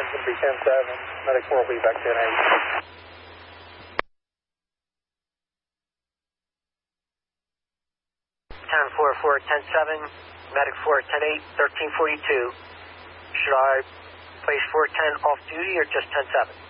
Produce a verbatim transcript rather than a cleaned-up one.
is going to be ten seven. Medic four will be back ten eight. ten four four, ten seven, Medic four, ten eight, thirteen forty-two. Should I place four ten off duty or just ten seven?